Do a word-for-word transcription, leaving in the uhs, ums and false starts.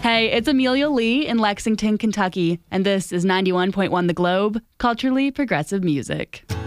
Hey, it's Amelia Lee in Lexington, Kentucky, and this is ninety-one point one The Globe, culturally progressive music.